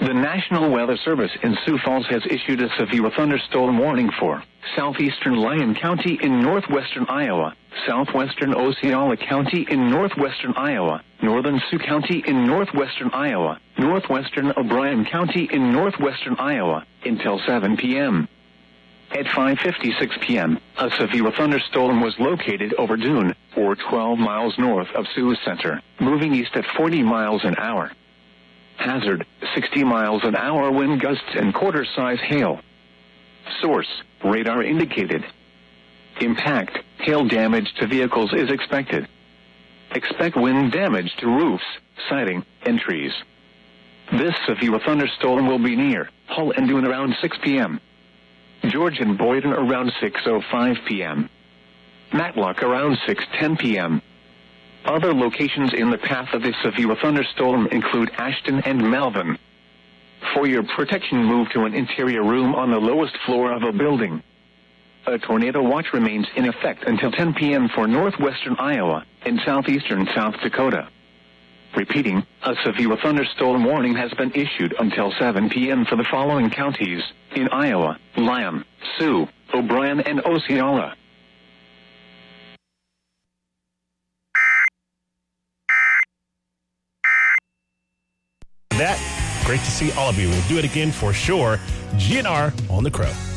The National Weather Service in Sioux Falls has issued a severe thunderstorm warning for southeastern Lyon County in northwestern Iowa, southwestern Osceola County in northwestern Iowa, northern Sioux County in northwestern Iowa, northwestern O'Brien County in northwestern Iowa, until 7 p.m. At 5:56 p.m., a severe thunderstorm was located over Dune, or 12 miles north of Sioux Center, moving east at 40 miles an hour. Hazard, 60 miles an hour wind gusts and quarter-size hail. Source, radar indicated. Impact, hail damage to vehicles is expected. Expect wind damage to roofs, siding, and trees. This severe thunderstorm will be near Hull and Dune around 6 p.m. George and Boyden around 6:05 p.m. Matlock around 6:10 p.m. Other locations in the path of this severe thunderstorm include Ashton and Malvern. For your protection, move to an interior room on the lowest floor of a building. A tornado watch remains in effect until 10 p.m. for northwestern Iowa and southeastern South Dakota. Repeating, a severe thunderstorm warning has been issued until 7 p.m. for the following counties in Iowa: Lyon, Sioux, O'Brien, and Osceola. That, great to see all of you. We'll do it again for sure. GNR on the Crow.